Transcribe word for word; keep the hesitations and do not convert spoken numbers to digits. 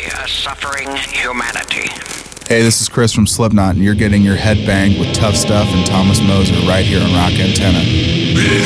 a suffering humanity. Hey, this is Chris from Slipknot, and you're getting your head banged with Tough Stuff and Thomas Moser right here on Rock Antenna.